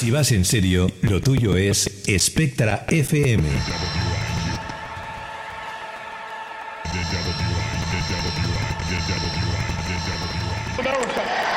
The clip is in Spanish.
Si vas en serio, lo tuyo es Spectra FM. Never stop.